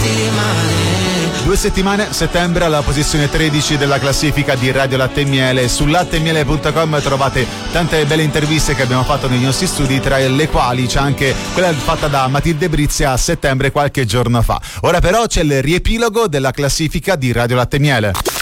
2 settimane, settembre alla posizione 13 della classifica di Radio Latte e Miele. Su latemiele.com trovate tante belle interviste che abbiamo fatto nei nostri studi, tra le quali c'è anche quella fatta da Matilde Brizia a settembre qualche giorno fa. Ora però c'è il riepilogo della classifica di Radio Latte e Miele.